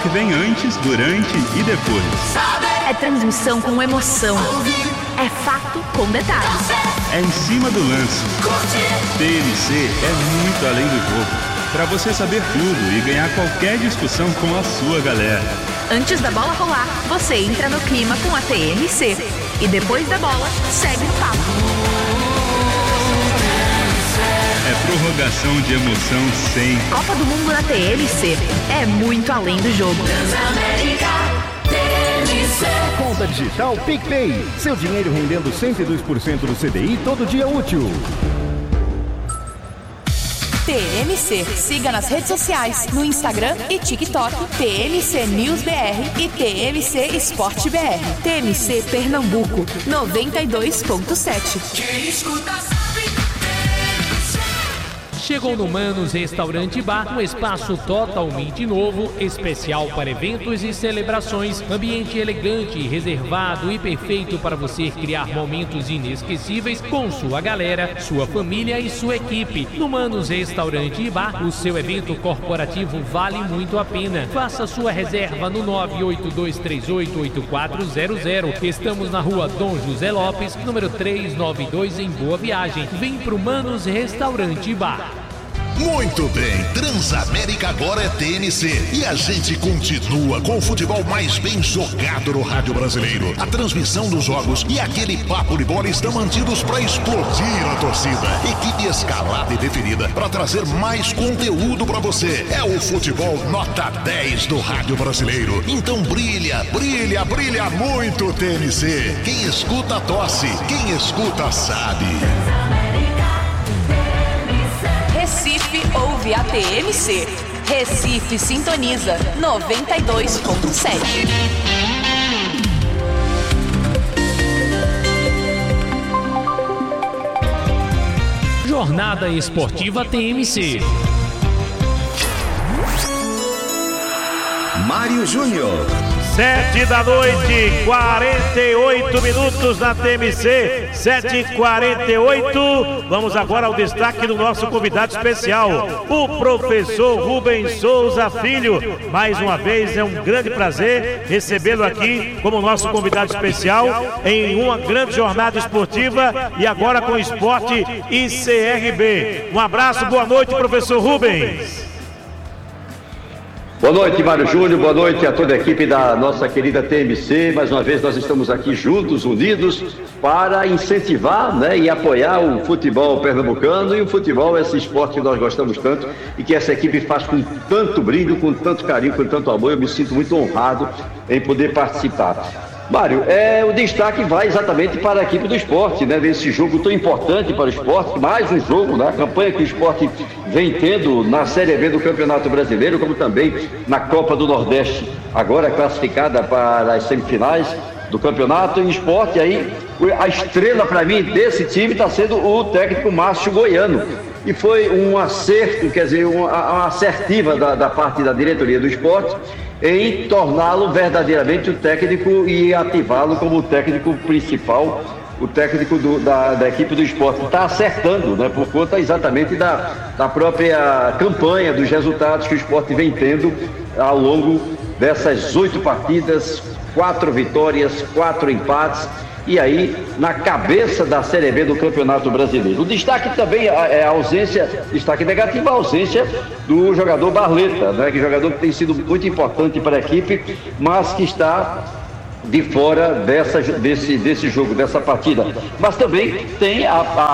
que vem antes, durante e depois. É transmissão com emoção. É fato com detalhes. É em cima do lance. TMC é muito além do jogo. Para você saber tudo e ganhar qualquer discussão com a sua galera. Antes da bola rolar, você entra no clima com a TMC. E depois da bola, segue o papo. É prorrogação de emoção sem. Copa do Mundo na TMC. É muito além do jogo. Conta digital PicPay. Seu dinheiro rendendo 102% do CDI todo dia útil. TMC. Siga nas redes sociais, no Instagram e TikTok, TMC News BR e TMC Esporte BR. TMC Pernambuco, 92.7. Quem escuta sabe. Chegou no Manos Restaurante Bar, um espaço totalmente novo, especial para eventos e celebrações, ambiente elegante, reservado e perfeito para você criar momentos inesquecíveis com sua galera, sua família e sua equipe. No Manos Restaurante Bar, o seu evento corporativo vale muito a pena. Faça sua reserva no 982388400. Estamos na rua Dom José Lopes, número 392, em Boa Viagem. Vem pro Manos Restaurante Bar. Muito bem, Transamérica agora é TMC e a gente continua com o futebol mais bem jogado no rádio brasileiro. A transmissão dos jogos e aquele papo de bola estão mantidos para explodir a torcida. Equipe escalada e definida para trazer mais conteúdo para você. É o futebol nota 10 do rádio brasileiro. Então brilha, brilha, brilha muito TMC. Quem escuta tosse, quem escuta sabe. Recife ouve a TMC. Recife sintoniza 92.7. Jornada Esportiva TMC. Mário Júnior. 7h, 48 minutos na TMC, 7h48. Vamos agora ao destaque do nosso convidado especial, o professor Rubens Souza Filho. Mais uma vez é um grande prazer recebê-lo aqui como nosso convidado especial em uma grande jornada esportiva e agora com esporte e CRB. Um abraço, boa noite, professor Rubens. Boa noite, Mário Júnior, boa noite a toda a equipe da nossa querida TMC. Mais uma vez nós estamos aqui juntos, unidos, para incentivar, né, e apoiar o futebol pernambucano e o futebol, esse esporte que nós gostamos tanto e que essa equipe faz com tanto brilho, com tanto carinho, com tanto amor. Eu me sinto muito honrado em poder participar. Mário, o destaque vai exatamente para a equipe do esporte, né? Nesse jogo tão importante para o esporte, mais um jogo, né? A campanha que o esporte vem tendo na Série B do Campeonato Brasileiro, como também na Copa do Nordeste, agora classificada para as semifinais do campeonato. E o esporte aí, a estrela para mim desse time está sendo o técnico Márcio Goiano. E foi um acerto, quer dizer, uma assertiva da parte da diretoria do esporte em torná-lo verdadeiramente o técnico e ativá-lo como o técnico principal, o técnico da equipe do esporte. Está acertando, né, por conta exatamente da própria campanha, dos resultados que o esporte vem tendo ao longo dessas 8 partidas, 4 vitórias, 4 empates. E aí, na cabeça da Série B do Campeonato Brasileiro. O destaque também é a ausência, destaque negativo, a ausência do jogador Barleta, né? Que jogador que tem sido muito importante para a equipe, mas que está de fora desse jogo, dessa partida. Mas também tem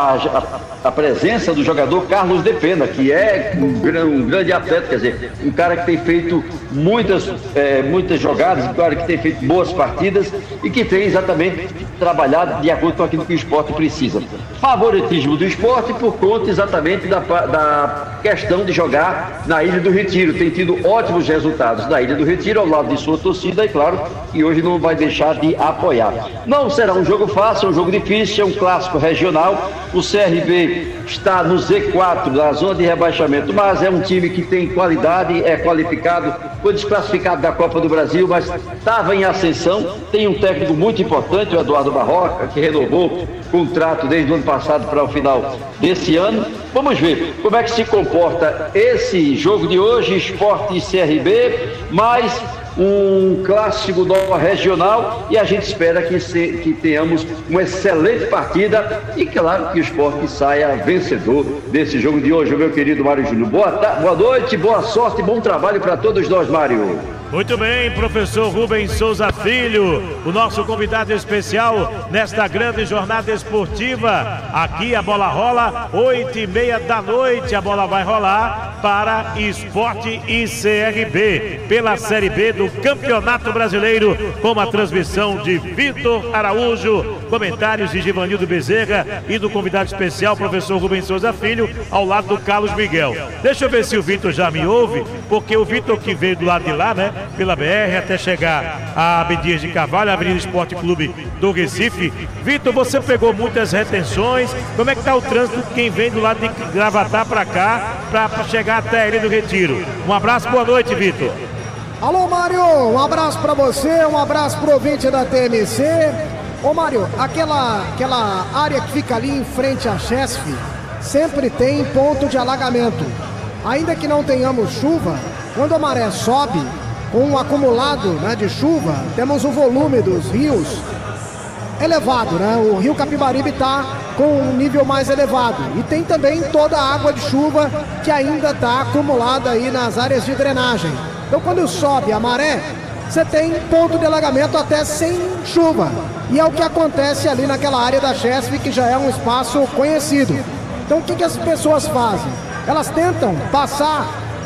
a presença do jogador Carlos de Pena, que é um grande atleta, quer dizer, um cara que tem feito muitas jogadas, um cara que tem feito boas partidas e que tem exatamente trabalhado de acordo com aquilo que o esporte precisa. Favoritismo do esporte por conta exatamente da questão de jogar na Ilha do Retiro. Tem tido ótimos resultados na Ilha do Retiro, ao lado de sua torcida, e claro, e hoje não vai deixar de apoiar. Não será um jogo fácil, é um jogo difícil, é um clássico regional. O CRB está no Z4, na zona de rebaixamento, mas é um time que tem qualidade, é qualificado, foi desclassificado da Copa do Brasil, mas estava em ascensão. Tem um técnico muito importante, o Eduardo Barroca, que renovou o contrato desde o ano passado para o final desse ano. Vamos ver como é que se comporta esse jogo de hoje, Sport e CRB, mas um clássico regional e a gente espera que tenhamos uma excelente partida e claro que o Sport saia vencedor desse jogo de hoje, meu querido Mário Júnior. Boa noite, boa sorte, bom trabalho para todos nós, Mário. Muito bem, professor Rubens Souza Filho, o nosso convidado especial nesta grande jornada esportiva. Aqui a bola rola, 8h30 da noite, a bola vai rolar para Sport e CRB, pela Série B do Campeonato Brasileiro, com a transmissão de Vitor Araújo, comentários de Givanildo Bezerra e do convidado especial, professor Rubens Souza Filho, ao lado do Carlos Miguel. Deixa eu ver se o Vitor já me ouve, porque o Vitor que veio do lado de lá, né? Pela BR até chegar a Abdias de Carvalho, a Avenida Esporte Clube do Recife. Vitor, você pegou muitas retenções. Como é que está o trânsito quem vem do lado de Gravatá para cá, para chegar até a Ilha do Retiro? Um abraço, boa noite, Vitor. Alô, Mário, um abraço para você, um abraço pro ouvinte da TMC. Ô, Mário, aquela área que fica ali em frente à Chesf sempre tem ponto de alagamento. Ainda que não tenhamos chuva, quando a maré sobe, com um acumulado, né, de chuva, temos o volume dos rios elevado, né? O rio Capibaribe está com um nível mais elevado. E tem também toda a água de chuva que ainda está acumulada aí nas áreas de drenagem. Então quando sobe a maré, você tem ponto de alagamento até sem chuva. E é o que acontece ali naquela área da Chesf, que já é um espaço conhecido. Então o que as pessoas fazem? Elas tentam passar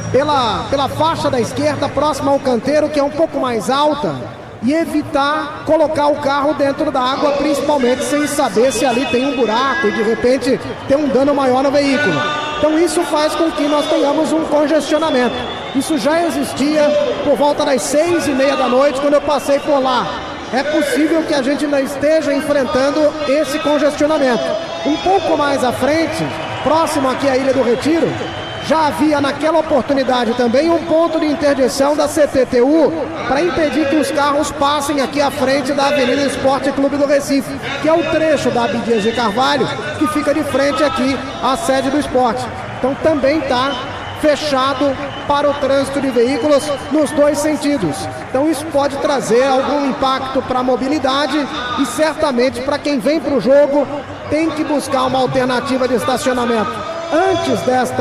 pela faixa da esquerda, próxima ao canteiro, que é um pouco mais alta, e evitar colocar o carro dentro da água, principalmente sem saber se ali tem um buraco e de repente tem um dano maior no veículo. Então isso faz com que nós tenhamos um congestionamento. Isso já existia por volta das 6h30 da noite, quando eu passei por lá. É possível que a gente ainda esteja enfrentando esse congestionamento. Um pouco mais à frente, próximo aqui à Ilha do Retiro, já havia naquela oportunidade também um ponto de interdição da CTTU para impedir que os carros passem aqui à frente da Avenida Esporte Clube do Recife, que é o trecho da Abdias de Carvalho que fica de frente aqui à sede do esporte. Então também está fechado para o trânsito de veículos nos dois sentidos. Então isso pode trazer algum impacto para a mobilidade e certamente para quem vem para o jogo tem que buscar uma alternativa de estacionamento antes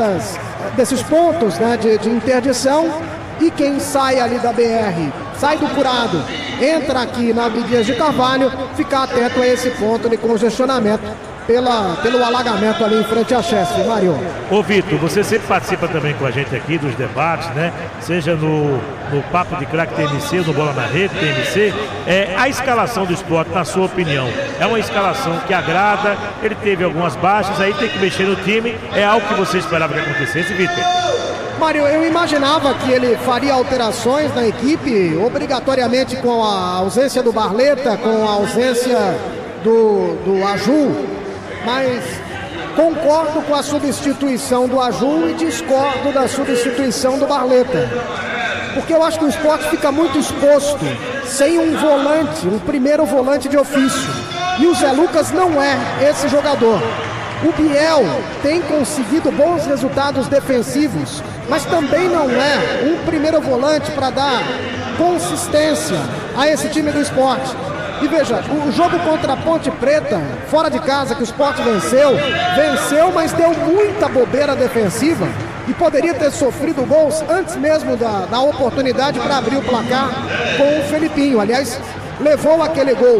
desses pontos, né, de interdição, e quem sai ali da BR, sai do Curado, entra aqui na Abdias de Carvalho, ficar atento a esse ponto de congestionamento pelo alagamento ali em frente à Chesf, Mário. Ô Vitor, você sempre participa também com a gente aqui dos debates, né? Seja no Papo de Craque TMC, no Bola na Rede TMC. A escalação do esporte, na sua opinião, é uma escalação que agrada? Ele teve algumas baixas, aí tem que mexer no time. É algo que você esperava que acontecesse, Vitor? Mário, eu imaginava que ele faria alterações na equipe, obrigatoriamente com a ausência do Barleta, com a ausência do Aju. Mas concordo com a substituição do Aju e discordo da substituição do Barleta. Porque eu acho que o esporte fica muito exposto sem um volante, um primeiro volante de ofício. E o Zé Lucas não é esse jogador. O Biel tem conseguido bons resultados defensivos, mas também não é um primeiro volante para dar consistência a esse time do esporte. E veja, o jogo contra a Ponte Preta, fora de casa, que o Sport venceu, mas deu muita bobeira defensiva e poderia ter sofrido gols antes mesmo da oportunidade para abrir o placar com o Felipinho. Aliás, levou aquele gol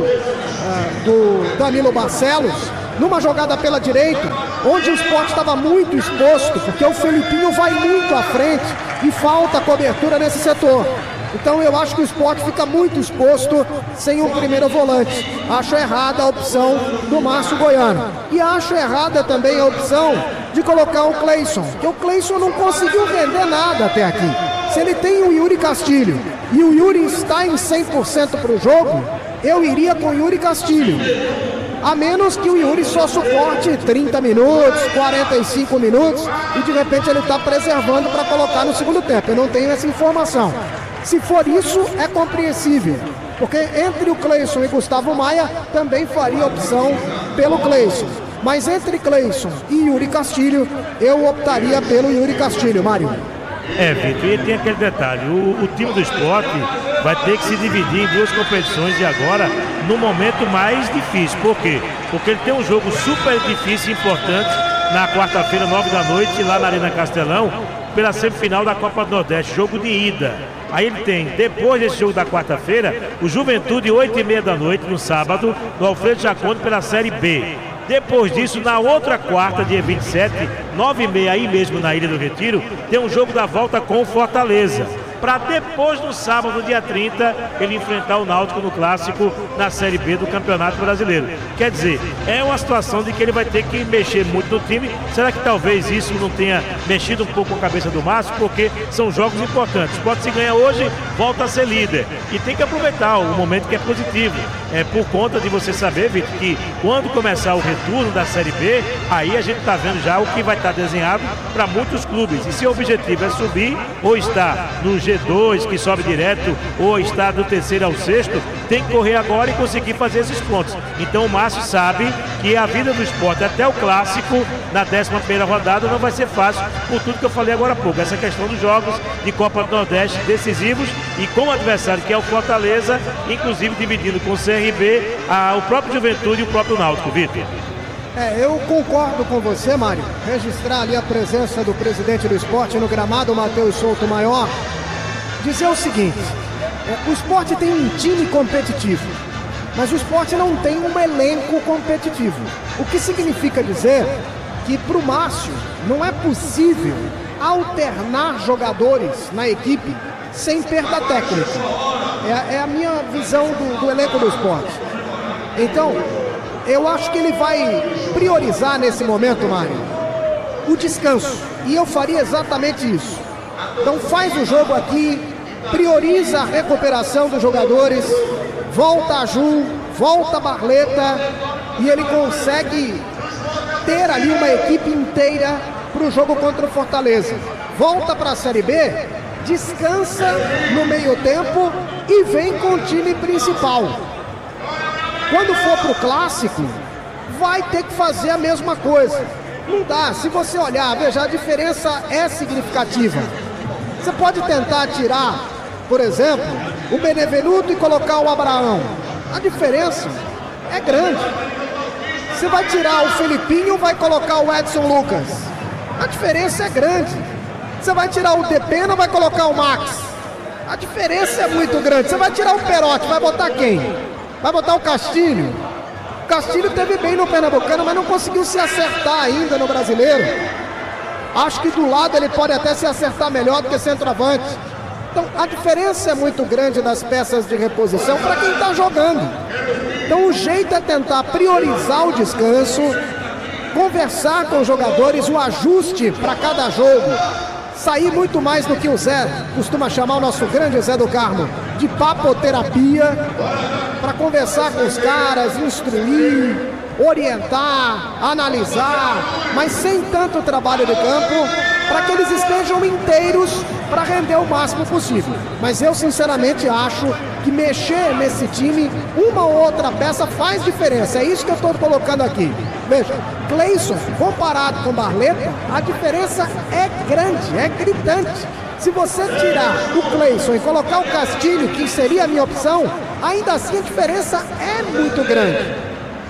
do Danilo Barcelos numa jogada pela direita, onde o Sport estava muito exposto, porque o Felipinho vai muito à frente e falta cobertura nesse setor. Então eu acho que o Sport fica muito exposto sem um primeiro volante. Acho errada a opção do Márcio Goiano. E acho errada também a opção de colocar o Cleison, porque o Cleison não conseguiu render nada até aqui. Se ele tem o Yuri Castilho e o Yuri está em 100% para o jogo, eu iria com o Yuri Castilho. A menos que o Yuri só suporte 30 minutos, 45 minutos e de repente ele está preservando para colocar no segundo tempo. Eu não tenho essa informação. Se for isso, é compreensível, porque entre o Cleison e Gustavo Maia também faria opção pelo Cleison. Mas entre Cleison e Yuri Castilho, eu optaria pelo Yuri Castilho, Mário. Vitor, e tem aquele detalhe, o time do Sport vai ter que se dividir em 2 competições e agora no momento mais difícil. Por quê? Porque ele tem um jogo super difícil e importante na quarta-feira, 9 da noite, lá na Arena Castelão, pela semifinal da Copa do Nordeste, jogo de ida. Aí ele tem, depois desse jogo da quarta-feira, o Juventude, 8h30 da noite, no sábado, no Alfredo Jaconi, pela Série B. Depois disso, na outra quarta, dia 27, 9h30, aí mesmo na Ilha do Retiro, tem um jogo da volta com o Fortaleza. Para depois, no sábado, dia 30, ele enfrentar o Náutico no Clássico na Série B do Campeonato Brasileiro. Quer dizer, é uma situação de que ele vai ter que mexer muito no time. Será que talvez isso não tenha mexido um pouco com a cabeça do Márcio? Porque são jogos importantes. Pode se ganhar hoje, volta a ser líder. E tem que aproveitar o momento que é positivo. Por conta de você saber, Vitor, que quando começar o retorno da Série B, aí a gente está vendo já o que vai estar desenhado para muitos clubes. E se o objetivo é subir, ou estar no G2, que sobe direto, ou estar do 3º ao 6º, tem que correr agora e conseguir fazer esses pontos. Então o Márcio sabe que a vida do Sport até o Clássico, na 11ª rodada, não vai ser fácil, por tudo que eu falei agora há pouco. Essa questão dos jogos de Copa do Nordeste decisivos e com o adversário que é o Fortaleza, inclusive dividindo com o CRB, o próprio Juventude e o próprio Náutico, Vitor. Eu concordo com você, Mário. Registrar ali a presença do presidente do Sport no gramado, Matheus Souto Maior. Dizer o seguinte, o Sport tem um time competitivo, mas o Sport não tem um elenco competitivo. O que significa dizer que para o Márcio não é possível alternar jogadores na equipe sem perda técnica. É a minha visão do elenco do Sport. Então, eu acho que ele vai priorizar nesse momento, Mário, o descanso. E eu faria exatamente isso. Então faz o jogo aqui, prioriza a recuperação dos jogadores, volta a Ju, volta a Barleta, e ele consegue ter ali uma equipe inteira para o jogo contra o Fortaleza. Volta para a Série B, descansa no meio tempo e vem com o time principal. Quando for para o Clássico, vai ter que fazer a mesma coisa. Não dá, se você olhar, veja, a diferença é significativa. Você pode tentar tirar, por exemplo, o Benevenuto e colocar o Abraão. A diferença é grande. Você vai tirar o Felipinho ou vai colocar o Edson Lucas? A diferença é grande. Você vai tirar o Depena ou vai colocar o Max? A diferença é muito grande. Você vai tirar o Perotti, vai botar quem? Vai botar o Castilho? O Castilho teve bem no Pernambucano, mas não conseguiu se acertar ainda no Brasileiro. Acho que do lado ele pode até se acertar melhor do que centroavante. Então a diferença é muito grande das peças de reposição para quem está jogando. Então o jeito é tentar priorizar o descanso, conversar com os jogadores, o ajuste para cada jogo. Sair muito mais do que o Zé costuma chamar, o nosso grande Zé do Carmo, de papoterapia, para conversar com os caras, instruir, orientar, analisar, mas sem tanto trabalho de campo, para que eles estejam inteiros para render o máximo possível. Mas eu sinceramente acho que mexer nesse time, uma ou outra peça faz diferença. É isso que eu estou colocando aqui. Veja, Cleison, comparado com Barleta, a diferença é grande, é gritante. Se você tirar o Cleison e colocar o Castilho, que seria a minha opção, ainda assim a diferença é muito grande.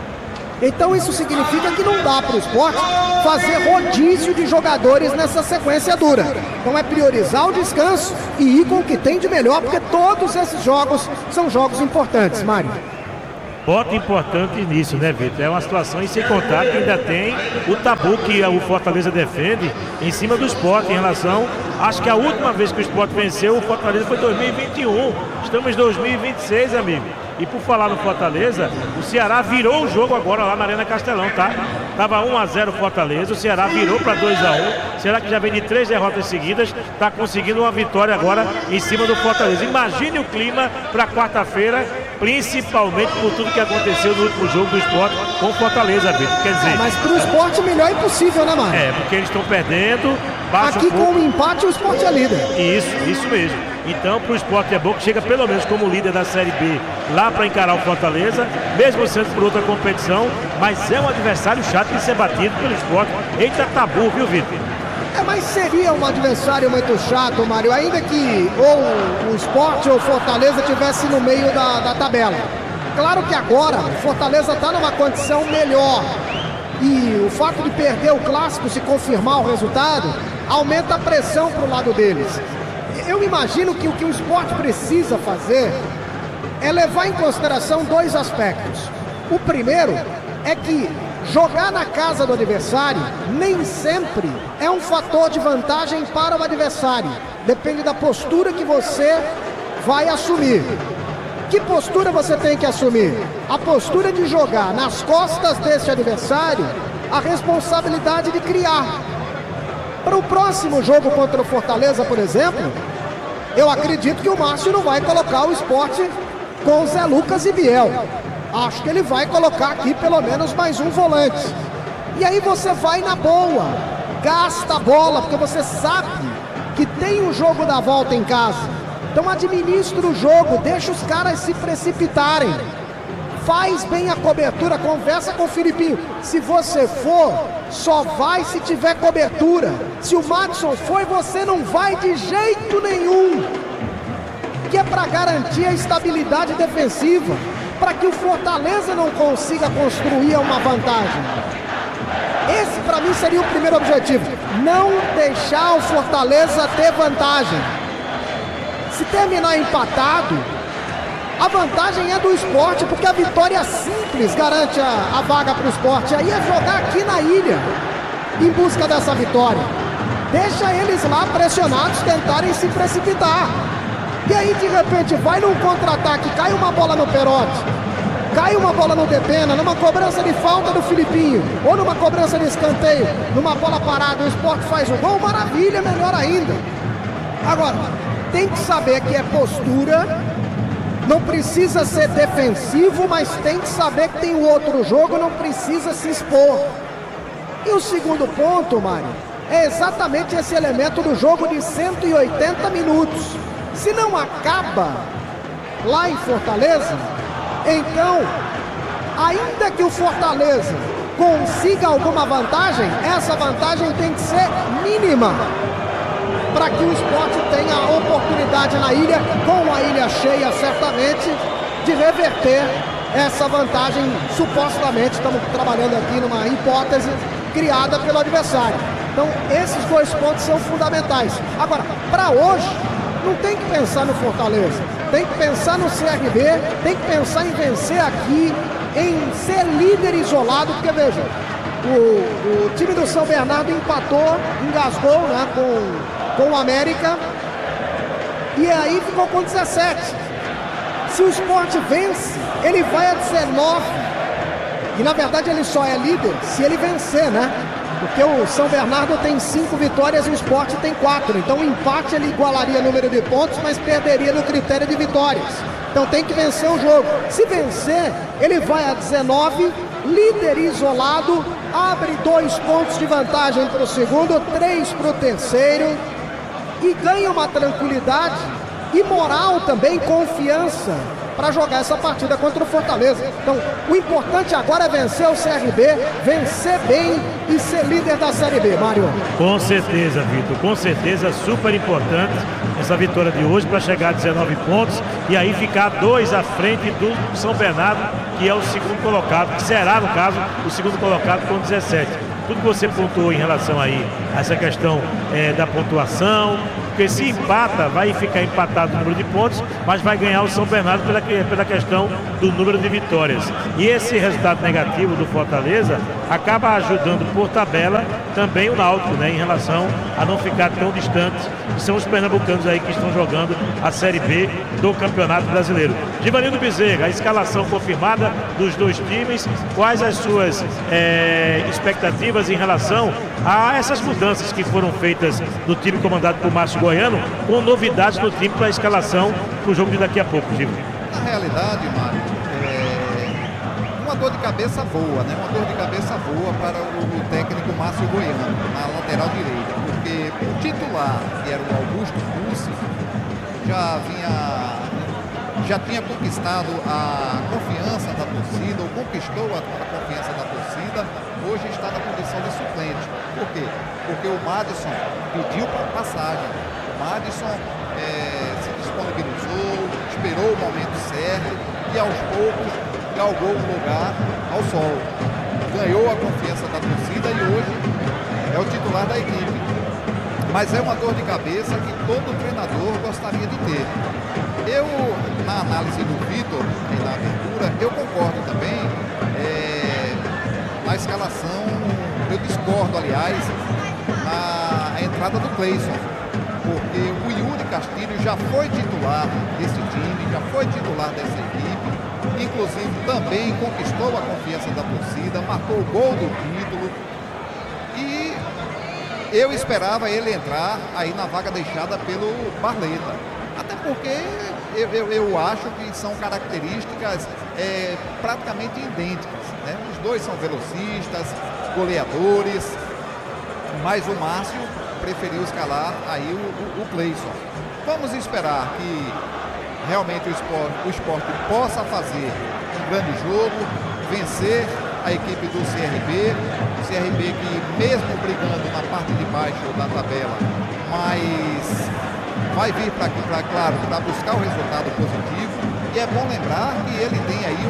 Então isso significa que não dá para o Sport fazer rodízio de jogadores nessa sequência dura. Então é priorizar o descanso e ir com o que tem de melhor, porque todos esses jogos são jogos importantes, Mário. Bota importante nisso, né, Vitor? É uma situação, e sem contar que ainda tem o tabu que o Fortaleza defende em cima do Sport em relação... Acho que a última vez que o Sport venceu o Fortaleza foi em 2021. Estamos em 2026, amigo. E por falar no Fortaleza, o Ceará virou o jogo agora lá na Arena Castelão, tá? Tava 1-0 Fortaleza, o Ceará virou para 2-1. Ceará que já vem de 3 derrotas seguidas, tá conseguindo uma vitória agora em cima do Fortaleza. Imagine o clima para quarta-feira, principalmente por tudo que aconteceu no último jogo do Sport com o Fortaleza, Vitor. Quer dizer... Mas pro Sport melhor impossível, né, Mário? É, porque eles estão perdendo. Aqui com o empate o Sport é líder. Isso mesmo. Então pro Sport é bom que chega pelo menos como líder da Série B lá para encarar o Fortaleza, mesmo sendo por outra competição, mas é um adversário chato de ser batido pelo Sport. Eita tabu, viu, Vitor? Mas seria um adversário muito chato, Mário, ainda que ou o Sport ou o Fortaleza estivesse no meio da tabela. Claro que agora o Fortaleza está numa condição melhor e o fato de perder o clássico, se confirmar o resultado, aumenta a pressão para o lado deles. Eu imagino que o que o Sport precisa fazer é levar em consideração 2 aspectos. O primeiro é que jogar na casa do adversário nem sempre é um fator de vantagem para o adversário. Depende da postura que você vai assumir. Que postura você tem que assumir? A postura de jogar nas costas desse adversário a responsabilidade de criar. Para o próximo jogo contra o Fortaleza, por exemplo, eu acredito que o Márcio não vai colocar o Sport com Zé Lucas e Biel. Acho que ele vai colocar aqui pelo menos mais um volante. E aí você vai na boa, gasta a bola, porque você sabe que tem um jogo da volta em casa. Então administra o jogo, deixa os caras se precipitarem. Faz bem a cobertura, conversa com o Filipinho. Se você for, só vai se tiver cobertura. Se o Madison for, você não vai de jeito nenhum. Que é para garantir a estabilidade defensiva, para que o Fortaleza não consiga construir uma vantagem. Esse para mim seria o primeiro objetivo, não deixar o Fortaleza ter vantagem. Se terminar empatado, a vantagem é do Sport, porque a vitória simples garante a vaga para o Sport. Aí é jogar aqui na ilha em busca dessa vitória. Deixa eles lá pressionados tentarem se precipitar. E aí de repente vai num contra-ataque, cai uma bola no Perotti, cai uma bola no Depena, numa cobrança de falta do Filipinho, ou numa cobrança de escanteio, numa bola parada, o Sport faz o gol, maravilha, melhor ainda. Agora, tem que saber que é postura, não precisa ser defensivo, mas tem que saber que tem o outro jogo, não precisa se expor. E o segundo ponto, Mário, é exatamente esse elemento do jogo de 180 minutos. Se não acaba lá em Fortaleza, então, ainda que o Fortaleza consiga alguma vantagem, essa vantagem tem que ser mínima, para que o Sport tenha a oportunidade na ilha, com a ilha cheia certamente, de reverter essa vantagem, supostamente, estamos trabalhando aqui numa hipótese criada pelo adversário. Então, esses 2 pontos são fundamentais. Agora, para hoje, não tem que pensar no Fortaleza, tem que pensar no CRB, tem que pensar em vencer aqui, em ser líder isolado, porque veja, o time do São Bernardo empatou, engasgou, né, com o América, e aí ficou com 17. Se o Sport vence, ele vai a 19, e na verdade ele só é líder se ele vencer, né? Porque o São Bernardo tem 5 vitórias e o Sport tem 4. Então o empate ele igualaria o número de pontos, mas perderia no critério de vitórias. Então tem que vencer o jogo. Se vencer, ele vai a 19, líder isolado, abre 2 pontos de vantagem para o segundo, 3 para o terceiro e ganha uma tranquilidade e moral também, confiança para jogar essa partida contra o Fortaleza. Então, o importante agora é vencer o CRB, vencer bem e ser líder da Série B, Mário. Com certeza, Vitor, com certeza, super importante essa vitória de hoje para chegar a 19 pontos e aí ficar 2 à frente do São Bernardo, que é o segundo colocado, que será, no caso, o segundo colocado com 17. Tudo que você pontuou em relação aí a essa questão da pontuação, porque se empata, vai ficar empatado o número de pontos, mas vai ganhar o São Bernardo pela questão do número de vitórias. E esse resultado negativo do Fortaleza acaba ajudando por tabela também o Náutico, né, em relação a não ficar tão distante, que são os pernambucanos aí que estão jogando a Série B do Campeonato Brasileiro. Givanildo Bezerra, a escalação confirmada dos 2 times, quais as suas expectativas em relação a essas mudanças que foram feitas no time comandado por Márcio Goiano, com novidades no time para a escalação para o jogo de daqui a pouco, Giva? Na realidade, Mário, uma dor de cabeça boa, né? Uma dor de cabeça boa para o técnico Márcio Goiano, na lateral direita, porque o titular, que era o Augusto Pulse, já tinha conquistado a confiança da torcida, ou conquistou a confiança da torcida, torcida, hoje está na condição de suplente. Por quê? Porque o Madison pediu passagem. O Madison se disponibilizou, esperou o momento certo e aos poucos galgou um lugar ao sol. Ganhou a confiança da torcida e hoje é o titular da equipe. Mas é uma dor de cabeça que todo treinador gostaria de ter. Eu, na análise do Vitor e na abertura, eu concordo também na escalação, eu discordo, aliás, na entrada do Cleison, porque o Yuri Castilho já foi titular desse time, já foi titular dessa equipe, inclusive também conquistou a confiança da torcida, marcou o gol do título e eu esperava ele entrar aí na vaga deixada pelo Barleta. Até porque eu acho que são características praticamente idênticas, né? Os dois são velocistas, goleadores, mas o Márcio preferiu escalar aí o Cleison. Vamos esperar que realmente o esporte possa fazer um grande jogo, vencer a equipe do CRB. O CRB que mesmo brigando na parte de baixo da tabela, mas vai vir para buscar o resultado positivo. E é bom lembrar que ele tem aí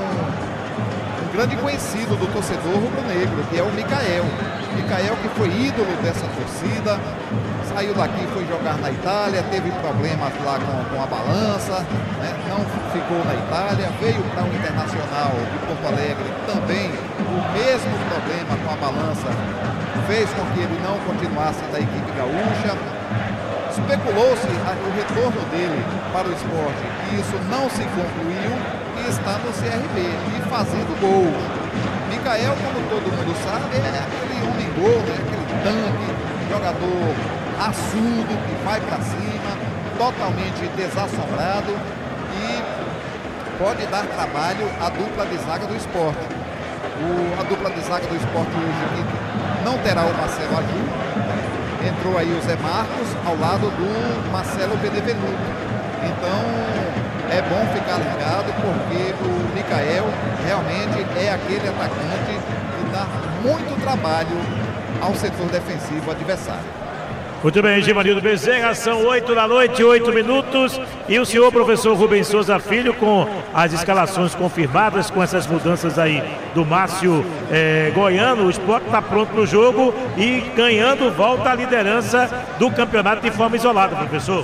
um grande conhecido do torcedor rubro-negro, que é o Micael. Micael, que foi ídolo dessa torcida, saiu daqui, foi jogar na Itália, teve problemas lá com a balança, né? Não ficou na Itália, veio para o Internacional de Porto Alegre, também o mesmo problema com a balança fez com que ele não continuasse na equipe gaúcha. Especulou-se o retorno dele para o esporte, e isso não se concluiu, e está no CRB e fazendo gols. Micael, como todo mundo sabe, é aquele homem-gol, né? Aquele tanque, jogador assudo, que vai para cima, totalmente desassombrado, e pode dar trabalho à dupla de zaga do esporte. A dupla de zaga do esporte hoje não terá o Marcelo Aju. Entrou aí o Zé Marcos ao lado do Marcelo Benevenuto. Então é bom ficar ligado, porque o Micael realmente é aquele atacante que dá muito trabalho ao setor defensivo adversário. Muito bem, Givanildo Bezerra, são 8 da noite, 8 minutos, e o senhor professor Rubens Souza Filho, com as escalações confirmadas, com essas mudanças aí do Márcio Goiano, o Sport está pronto para o jogo e ganhando volta à liderança do campeonato de forma isolada, professor.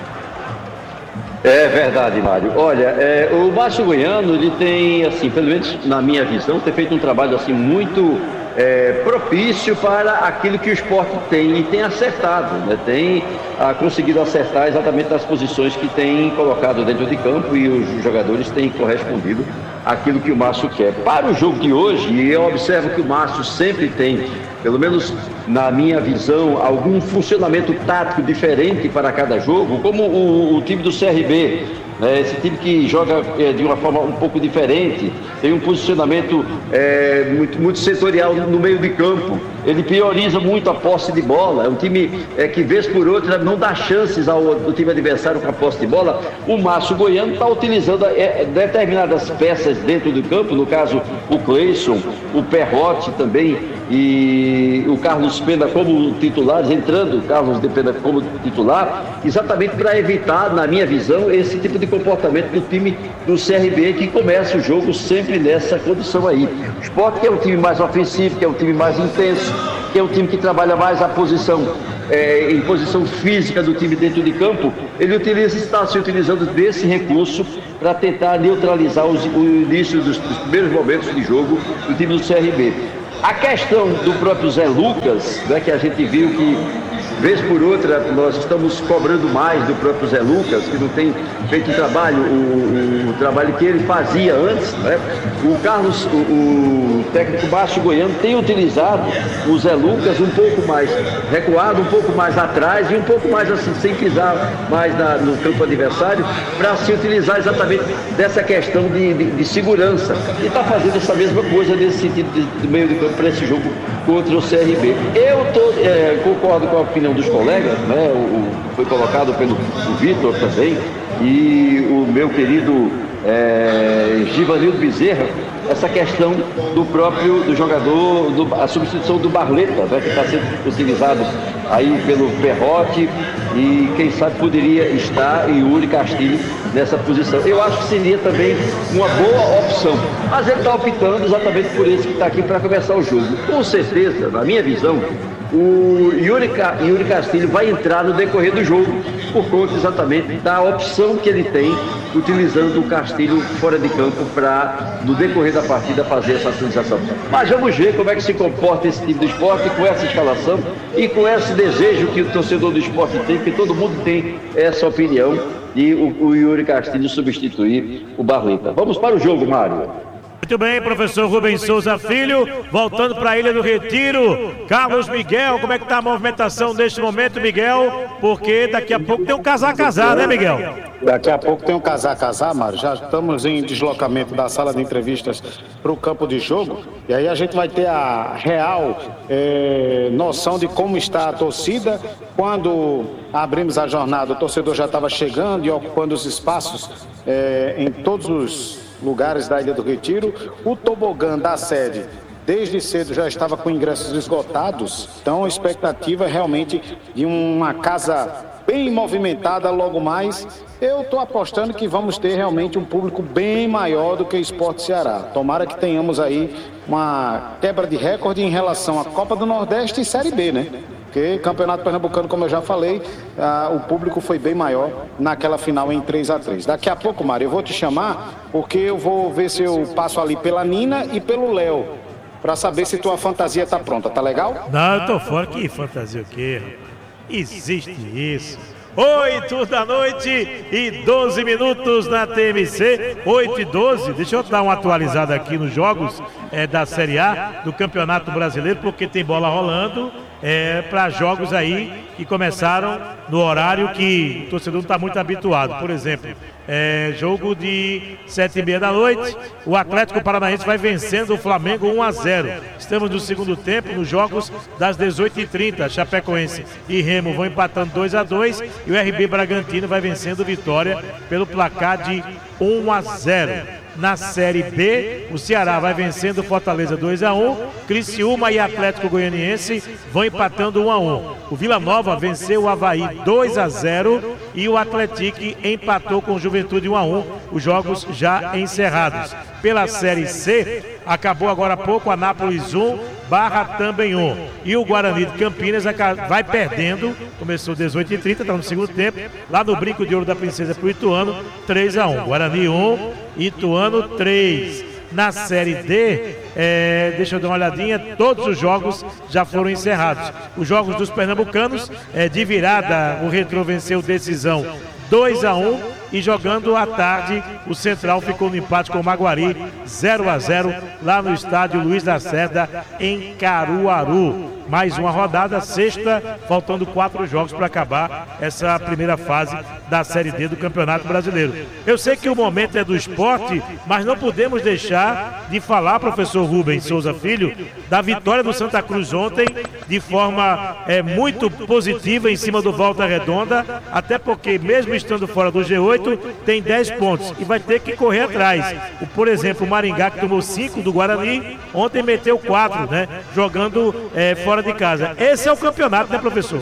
É verdade, Mário. Olha, o Márcio Goiano, ele tem, assim, pelo menos na minha visão, tem feito um trabalho assim muito propício para aquilo que o esporte tem, e tem acertado, né? Tem conseguido acertar exatamente nas posições que tem colocado dentro de campo, e os jogadores têm correspondido àquilo que o Márcio quer. Para o jogo de hoje, eu observo que o Márcio sempre tem, pelo menos na minha visão, algum funcionamento tático diferente para cada jogo, como o time do CRB. Esse time que joga de uma forma um pouco diferente, tem um posicionamento muito setorial no meio de campo. Ele prioriza muito a posse de bola. É um time que, vez por outra, não dá chances ao time adversário com a posse de bola. O Márcio Goiano está utilizando determinadas peças dentro do campo, no caso o Cleison, o Perrotti também, e o Carlos Pena como titulares, entrando o Carlos de Pena como titular, exatamente para evitar, na minha visão, esse tipo de comportamento do time do CRB, que começa o jogo sempre nessa condição aí. O Sport, que é um time mais ofensivo, que é um time mais intenso, que é um time que trabalha mais a posição, em posição física do time dentro de campo, ele está se utilizando desse recurso para tentar neutralizar o início dos primeiros momentos de jogo do time do CRB. A questão do próprio Zé Lucas, né, que a gente viu que, vez por outra, nós estamos cobrando mais do próprio Zé Lucas, que não tem feito o trabalho que ele fazia antes, né? O técnico Márcio Goiano tem utilizado o Zé Lucas um pouco mais recuado, um pouco mais atrás e um pouco mais assim, sem pisar mais no campo adversário, para se utilizar exatamente dessa questão de segurança. E está fazendo essa mesma coisa nesse sentido do meio de campo para esse jogo contra o CRB. Eu concordo com a opinião dos colegas, né? Foi colocado pelo Vitor também, e o meu querido Givanildo Bezerra, essa questão do jogador, a substituição do Barleta, né, que está sendo utilizado aí pelo Perrotti, e quem sabe poderia estar Yuri Castilho nessa posição. Eu acho que seria também uma boa opção, mas ele está optando exatamente por esse que está aqui para começar o jogo. Com certeza, na minha visão, o Yuri Castilho vai entrar no decorrer do jogo, por conta exatamente da opção que ele tem, utilizando o Castilho fora de campo para, no decorrer da partida, fazer essa utilização. Mas vamos ver como é que se comporta esse time do esporte com essa escalação e com esse desejo que o torcedor do esporte tem, que todo mundo tem essa opinião, de o Yuri Castilho substituir o Barleta. Vamos para o jogo, Mário. Muito bem, professor Rubens Souza Filho, voltando para a Ilha do Retiro. Carlos Miguel, como é que está a movimentação neste momento, Miguel? Porque daqui a pouco tem um casar, né, Miguel? Daqui a pouco tem um casar, Mário. Já estamos em deslocamento da sala de entrevistas para o campo de jogo. E aí a gente vai ter a real noção de como está a torcida. Quando abrimos a jornada, o torcedor já estava chegando e ocupando os espaços em todos os lugares da Ilha do Retiro. O tobogã da sede desde cedo já estava com ingressos esgotados, então a expectativa é realmente de uma casa bem movimentada logo mais. Eu estou apostando que vamos ter realmente um público bem maior do que o Sport Ceará. Tomara que tenhamos aí uma quebra de recorde em relação à Copa do Nordeste e Série B, né? Porque Campeonato Pernambucano, como eu já falei, o público foi bem maior naquela final em 3-3. Daqui a pouco, Mário, eu vou te chamar, porque eu vou ver se eu passo ali pela Nina e pelo Léo, para saber se tua fantasia tá pronta, tá legal? Não, eu tô fora. Que fantasia o quê? Existe isso. 8h12 na TMC, 8h12. Deixa eu dar uma atualizada aqui nos jogos da Série A do Campeonato Brasileiro, porque tem bola rolando para jogos aí que começaram no horário que o torcedor não está muito habituado. Por exemplo, jogo de 7h30 da noite, o Atlético Paranaense vai vencendo o Flamengo 1-0. Estamos no segundo tempo, nos jogos das 18h30, Chapecoense e Remo vão empatando 2-2 e o RB Bragantino vai vencendo Vitória pelo placar de 1-0. Na Série B, o Ceará vai vencendo Fortaleza 2-1, Criciúma e Atlético Goianiense vão empatando 1-1. O Vila Nova venceu o Avaí 2-0 e o Atlético empatou com o Juventude 1-1, os jogos já encerrados. Pela Série C, acabou agora há pouco Anápolis 1, Barra também 1. E o Guarani de Campinas vai perdendo, começou 18h30, está no segundo tempo, lá no Brinco de Ouro da Princesa para o Ituano, 3-1. Guarani 1, Ituano 3. Na Série D, deixa eu dar uma olhadinha, todos os jogos já foram encerrados. Os jogos dos pernambucanos, de virada, o Retrô venceu Decisão 2-1 e jogando à tarde o Central ficou no empate com o Maguari 0-0 lá no estádio Luiz Lacerda em Caruaru. Mais uma rodada, sexta, faltando 4 jogos para acabar essa primeira fase da Série D do Campeonato Brasileiro. Eu sei que o momento é do esporte, mas não podemos deixar de falar, professor Rubens Souza Filho, da vitória do Santa Cruz ontem, de forma muito positiva em cima do Volta Redonda, até porque mesmo estando fora do G8, tem 10 pontos e vai ter que correr atrás. Por exemplo, o Maringá, que tomou 5 do Guarani, ontem meteu 4, né? Jogando fora de casa. Esse é o campeonato, né, professor?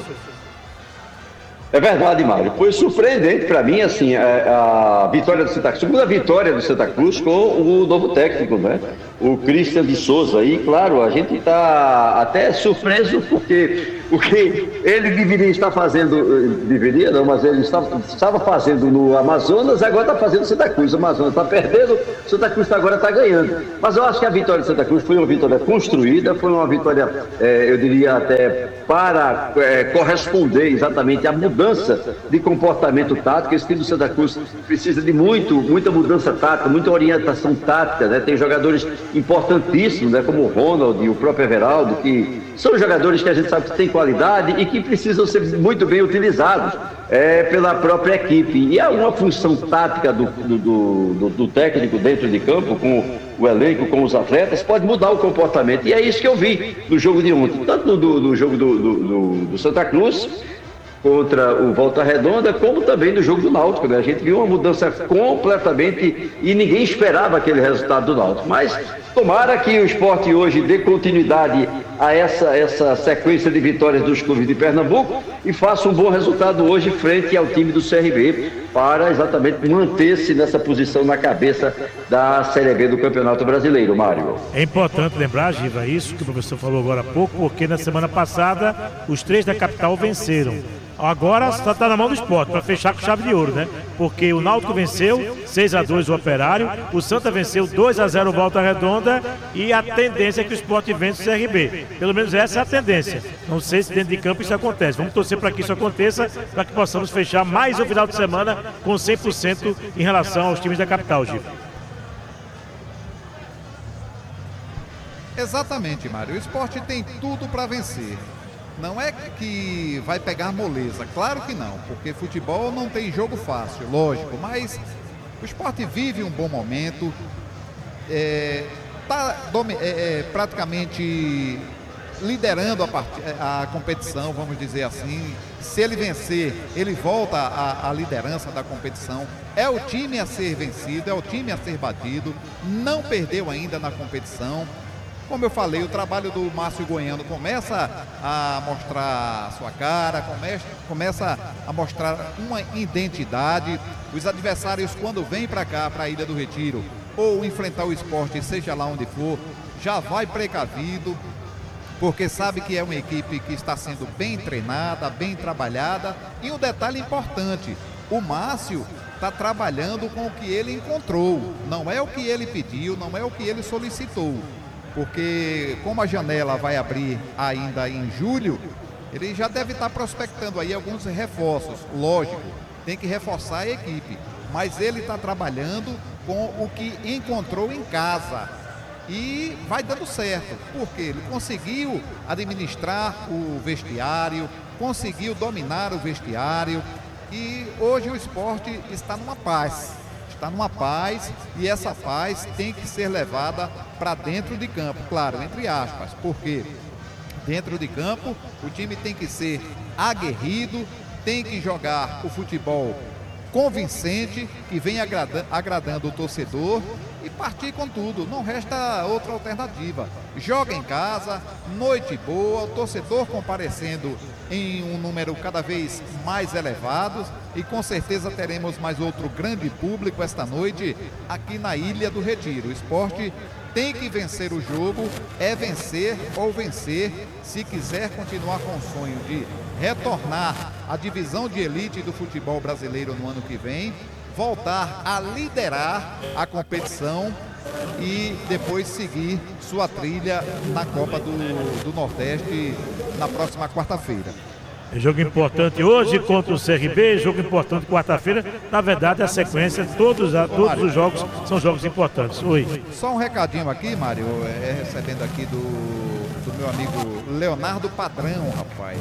É verdade, Mário. Foi surpreendente para mim, assim, a vitória do Santa Cruz, segunda vitória do Santa Cruz com o novo técnico, né? O Christian de Souza. E, claro, a gente está até surpreso porque o que ele deveria estar fazendo, mas ele estava fazendo no Amazonas, agora está fazendo no Santa Cruz. O Amazonas está perdendo, o Santa Cruz agora está ganhando. Mas eu acho que a vitória do Santa Cruz foi uma vitória construída, foi uma vitória, eu diria até, para corresponder exatamente à mudança de comportamento tático. Esse time do Santa Cruz precisa de muita mudança tática, muita orientação tática, né? Tem jogadores importantíssimos, né? Como o Ronald e o próprio Everaldo, que são jogadores que a gente sabe que têm qualidade e que precisam ser muito bem utilizados pela própria equipe. E há uma função tática do técnico dentro de campo, com o elenco, com os atletas, pode mudar o comportamento. E é isso que eu vi no jogo de ontem, tanto no jogo do Santa Cruz, contra o Volta Redonda, como também no jogo do Náutico, né? A gente viu uma mudança completamente e ninguém esperava aquele resultado do Náutico, mas tomara que o Sport hoje dê continuidade a essa sequência de vitórias dos clubes de Pernambuco e faça um bom resultado hoje frente ao time do CRB para exatamente manter-se nessa posição na cabeça da Série B do Campeonato Brasileiro, Mário. É importante lembrar, Giva, isso que o professor falou agora há pouco, porque na semana passada os 3 da capital venceram. Agora está na mão do Sport para fechar com chave de ouro, né? Porque o Náutico venceu 6-2 o Operário, o Santa venceu 2-0 o Volta Redonda e a tendência é que o Sport vence o CRB. Pelo menos essa é a tendência. Não sei se dentro de campo isso acontece. Vamos torcer para que isso aconteça, para que possamos fechar mais um final de semana com 100% em relação aos times da capital, Gil. Exatamente, Mário. O Sport tem tudo para vencer. Não é que vai pegar moleza, claro que não, porque futebol não tem jogo fácil, lógico, mas o Sport vive um bom momento, está praticamente liderando a competição, vamos dizer assim. Se ele vencer, ele volta à liderança da competição. É o time a ser vencido, é o time a ser batido, não perdeu ainda na competição. Como eu falei, o trabalho do Márcio Goiano começa a mostrar sua cara, começa a mostrar uma identidade. Os adversários, quando vêm para cá, para a Ilha do Retiro, ou enfrentar o Sport, seja lá onde for, já vai precavido, porque sabe que é uma equipe que está sendo bem treinada, bem trabalhada. E um detalhe importante, o Márcio está trabalhando com o que ele encontrou, não é o que ele pediu, não é o que ele solicitou. Porque como a janela vai abrir ainda em julho, ele já deve estar prospectando aí alguns reforços. Lógico, tem que reforçar a equipe, mas ele está trabalhando com o que encontrou em casa e vai dando certo, porque ele conseguiu administrar o vestiário, conseguiu dominar o vestiário e hoje o Sport está numa paz. Está numa paz e essa paz tem que ser levada para dentro de campo, claro, entre aspas, porque dentro de campo o time tem que ser aguerrido, tem que jogar o futebol convincente, que vem agradando o torcedor e partir com tudo, não resta outra alternativa. Joga em casa, noite boa, o torcedor comparecendo em um número cada vez mais elevado e com certeza teremos mais outro grande público esta noite aqui na Ilha do Retiro. O Sport tem que vencer o jogo, é vencer ou vencer se quiser continuar com o sonho de retornar à divisão de elite do futebol brasileiro no ano que vem, voltar a liderar a competição e depois seguir sua trilha na Copa do Nordeste na próxima quarta-feira. Jogo importante hoje contra o CRB, jogo importante quarta-feira. Na verdade, a sequência, todos os jogos são jogos importantes. Oi. Só um recadinho aqui, Mário, recebendo aqui do meu amigo Leonardo Padrão, rapaz.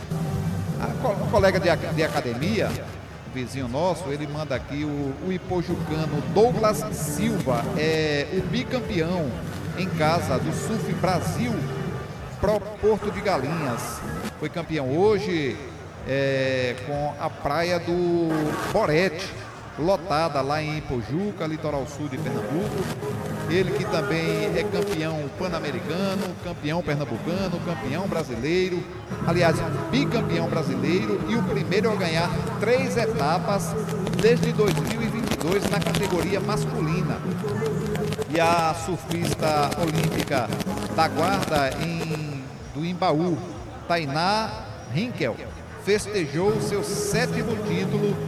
Um colega de academia, vizinho nosso, ele manda aqui o ipojucano Douglas Silva, o bicampeão em casa do Surf Brasil Pro Porto de Galinhas. Foi campeão hoje com a praia do Borete, lotada lá em Ipojuca, litoral sul de Pernambuco. Ele que também é campeão pan-americano, campeão pernambucano, campeão brasileiro, aliás, bicampeão brasileiro e o primeiro a ganhar 3 etapas desde 2022 na categoria masculina. E a surfista olímpica da guarda do Imbaú, Tainá Hinkel, festejou seu 7º título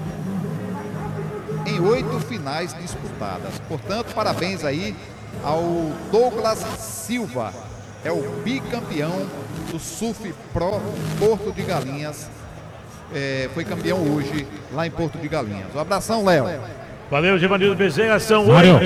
em 8 finais disputadas. Portanto, parabéns aí ao Douglas Silva, é o bicampeão do Surf Pro Porto de Galinhas. Foi campeão hoje lá em Porto de Galinhas. Um abração, Léo. Valeu, Givanildo Bezerra, são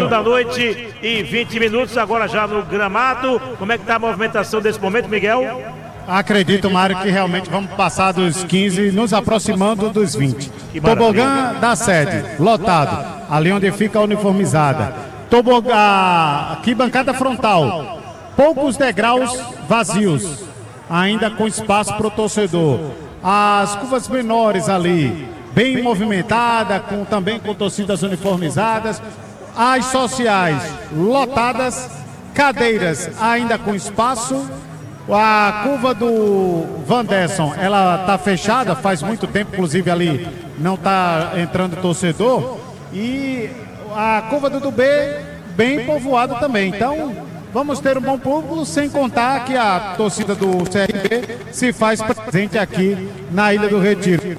8h20 agora já no gramado. Como é que está a movimentação desse momento, Miguel? Acredito, Mário, que realmente vamos passar dos 15, nos aproximando dos 20. Tobogã da sede, lotado, ali onde fica a uniformizada. Tobogã, aqui bancada frontal, poucos degraus vazios, ainda com espaço para o torcedor. as curvas menores ali, bem movimentada, também com torcidas uniformizadas, as sociais lotadas, cadeiras ainda com espaço. A curva do Vanderson, ela está fechada faz muito tempo, inclusive ali não está entrando torcedor. E a curva do Dubê bem povoada também. Então vamos ter um bom público, sem contar que a torcida do CRB se faz presente aqui na Ilha do Retiro.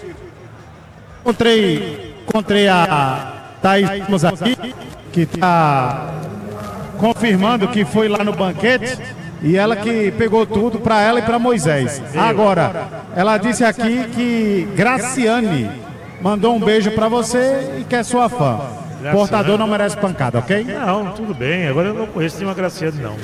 Encontrei a Thaís aqui, que está confirmando que foi lá no banquete. E ela que pegou tudo para ela e para Moisés. Agora, ela disse aqui que Graciane mandou um beijo para você e que é sua fã. Graciane. Portador não merece pancada, ok? Não, tudo bem. Agora eu não conheço nenhuma Graciane, não.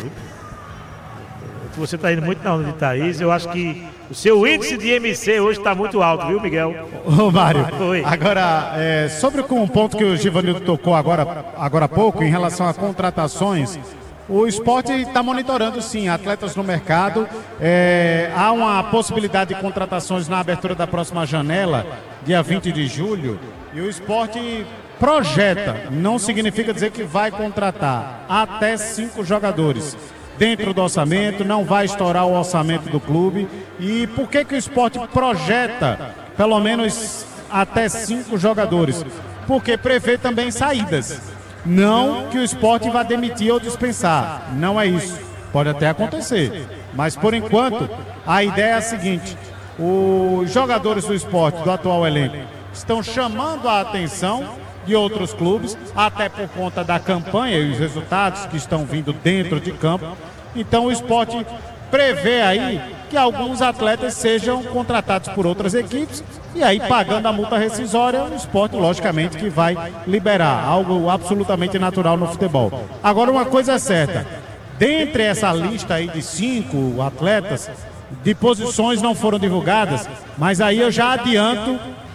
Você está indo muito na onda de Thaís. Eu acho que o seu índice de MC hoje está muito alto, viu, Miguel? Ô, Mário, agora, sobre um ponto que o Givanildo tocou agora há pouco, em relação a contratações, o esporte está monitorando, sim, atletas no mercado. Há uma possibilidade de contratações na abertura da próxima janela, dia 20 de julho. E o esporte projeta, não significa dizer que vai contratar, até 5 jogadores. Dentro do orçamento, não vai estourar o orçamento do clube. E por que o esporte projeta pelo menos até 5 jogadores? Porque prevê também saídas. Não que o esporte vá demitir ou dispensar, não é isso. Pode até acontecer, mas por enquanto a ideia é a seguinte: os jogadores do esporte, do atual elenco, estão chamando a atenção de outros clubes, até por conta da campanha e os resultados que estão vindo dentro de campo. Então o esporte prevê aí que alguns atletas sejam contratados por outras equipes e aí, pagando a multa rescisória, o esporte, logicamente, que vai liberar, algo absolutamente natural no futebol. Agora, uma coisa é certa: dentre essa lista aí de 5 atletas, de posições não foram divulgadas, mas aí eu já adianto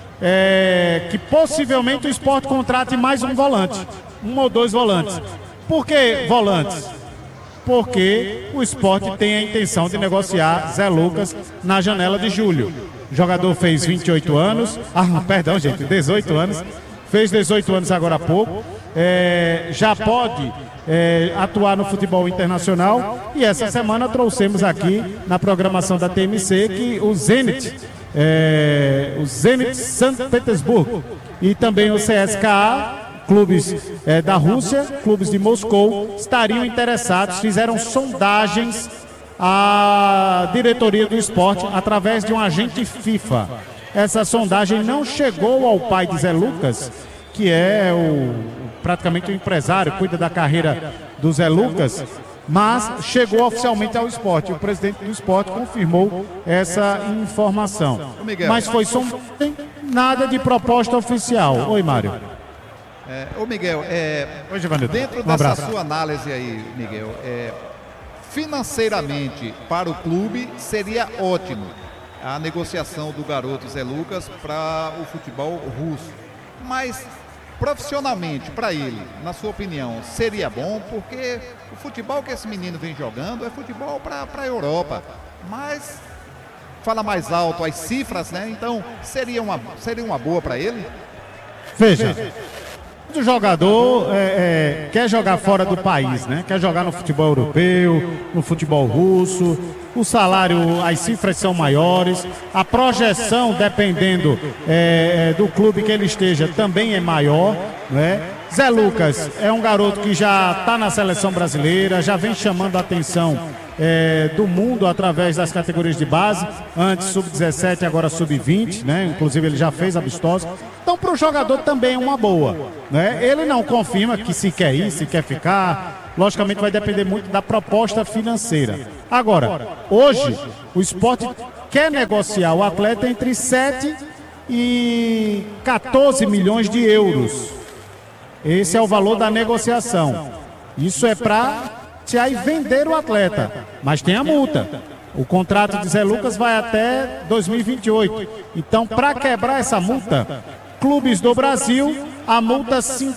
que possivelmente o esporte contrate mais um volante, 1 ou 2 volantes. Por que volantes? Porque o esporte tem a intenção de negociar Zé Lucas na janela de julho. O jogador fez 28 anos, 18 anos, fez 18 anos agora há pouco, já pode atuar no futebol internacional. E essa semana trouxemos aqui na programação da TMC que o Zenit Santo Petersburgo e também o CSKA, clubes da Rússia, clubes de Moscou, estariam interessados, fizeram sondagens à diretoria do esporte através de um agente FIFA. Essa sondagem não chegou ao pai de Zé Lucas, que é praticamente o empresário, cuida da carreira do Zé Lucas, mas chegou oficialmente ao esporte. O presidente do esporte confirmou essa informação. Mas foi sondagem, nada de proposta oficial. Oi, Mário. Ô Miguel, dentro dessa sua análise aí, Miguel, financeiramente para o clube seria ótimo a negociação do garoto Zé Lucas para o futebol russo, mas profissionalmente para ele, na sua opinião, seria bom? Porque o futebol que esse menino vem jogando é futebol para a Europa, mas fala mais alto as cifras, né? Então seria uma boa para ele? Veja, o jogador quer jogar fora do país, né? Quer jogar no futebol europeu, no futebol russo. O salário, as cifras são maiores. A projeção, dependendo do clube que ele esteja, também é maior, né? Zé Lucas é um garoto que já está na seleção brasileira, já vem chamando a atenção do mundo através das categorias de base, antes sub-17, agora sub-20, né? Inclusive ele já fez amistosos. Então para o jogador também é uma boa, né? Ele não confirma que se quer ir, se quer ficar, logicamente vai depender muito da proposta financeira. Agora, hoje o esporte quer negociar o atleta entre 7 e 14 milhões de euros. Esse é o valor da negociação. Isso é para aí vender o atleta, mas tem a multa. O contrato de Zé Lucas vai até 2028. Então, para quebrar essa multa, clubes do Brasil, a multa 100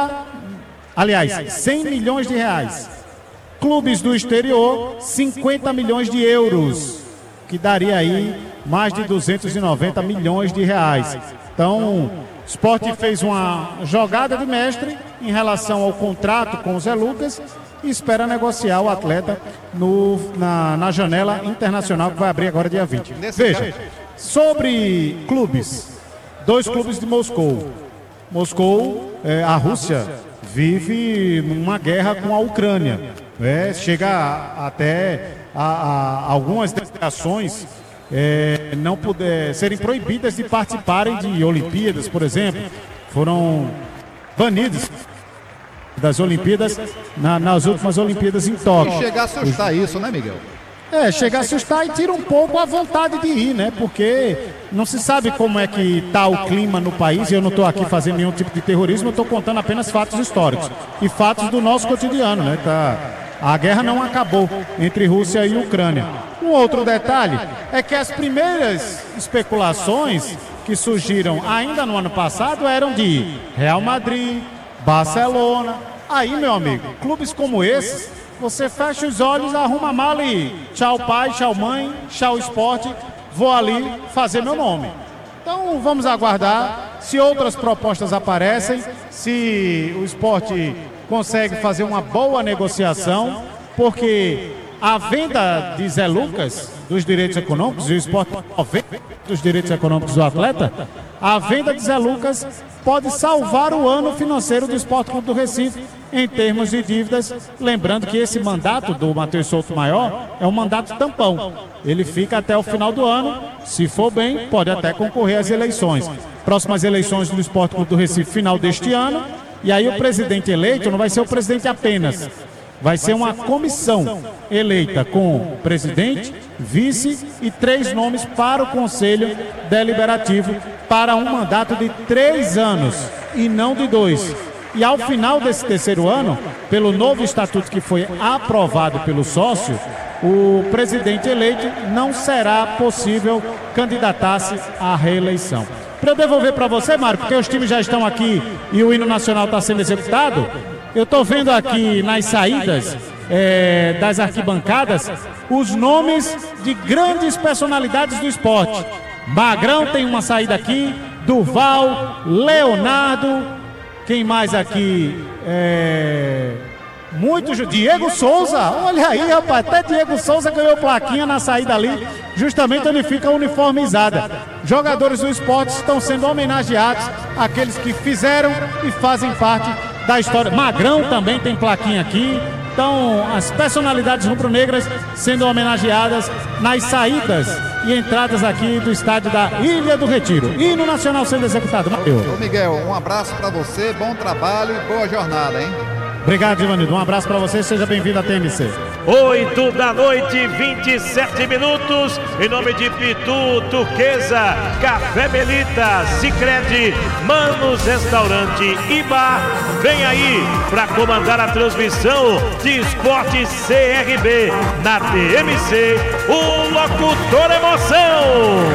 milhões de reais. Clubes do exterior, 50 milhões de euros, que daria aí mais de 290 milhões de reais. Então, o Sport fez uma jogada de mestre em relação ao contrato com o Zé Lucas e espera negociar o atleta na janela internacional que vai abrir agora dia 20. Veja, sobre clubes, 2 clubes de Moscou. A Rússia vive numa guerra com a Ucrânia. Chega até a algumas delegações não serem proibidas de participarem de Olimpíadas, por exemplo. Foram banidos das Olimpíadas nas últimas Olimpíadas em Tóquio. E chegar a assustar isso, né, Miguel? Chega a assustar e tira um pouco a vontade de ir, né? Porque não se sabe como é que está o clima no país, e eu não estou aqui fazendo nenhum tipo de terrorismo, eu estou contando apenas fatos históricos e fatos do nosso cotidiano, né? A guerra não acabou entre Rússia e Ucrânia. Um outro detalhe é que as primeiras especulações que surgiram ainda no ano passado eram de Real Madrid, Barcelona. Aí, meu amigo, clubes como esses, você fecha os olhos, arruma a mala e tchau pai, tchau mãe, tchau esporte, vou ali fazer meu nome. Então vamos aguardar se outras propostas aparecem, se o esporte consegue fazer uma boa negociação, porque a venda de Zé Lucas dos direitos econômicos, e o esporte dos direitos econômicos do atleta, a venda de Zé Lucas pode salvar o ano financeiro do Esporte Clube do Recife em termos de dívidas. Lembrando que esse mandato do Matheus Souto Maior é um mandato tampão. Ele fica até o final do ano. Se for bem, pode até concorrer às eleições. Próximas eleições do Esporte Clube do Recife, final deste ano. E aí o presidente eleito não vai ser o presidente apenas. Vai ser uma comissão eleita com presidente, vice e 3 nomes para o Conselho Deliberativo para um mandato de 3 anos e não de 2. E ao final desse terceiro ano, pelo novo estatuto que foi aprovado pelo sócio, o presidente eleito não será possível candidatar-se à reeleição. Para eu devolver para você, Mário, porque os times já estão aqui e o hino nacional está sendo executado, eu estou vendo aqui nas saídas das arquibancadas os nomes de grandes personalidades do esporte. Magrão tem uma saída aqui, Durval, Leonardo, quem mais aqui? Diego Souza, olha aí, rapaz, até Diego Souza ganhou plaquinha na saída ali, justamente onde fica uniformizada. Jogadores do esporte estão sendo homenageados, aqueles que fizeram e fazem parte da história. Magrão também tem plaquinha aqui. Então, as personalidades rubro-negras sendo homenageadas nas saídas e entradas aqui do estádio da Ilha do Retiro. Hino nacional sendo executado. Ô Miguel, um abraço para você, bom trabalho e boa jornada, hein? Obrigado, Ivanildo. Um abraço para você, seja bem-vindo à TMC. 8 da noite, 27 minutos. Em nome de Pitu, Turquesa, Café Melita, Sicredi, Manos Restaurante e Bar. Vem aí para comandar a transmissão de Esporte CRB na TMC, o locutor emoção.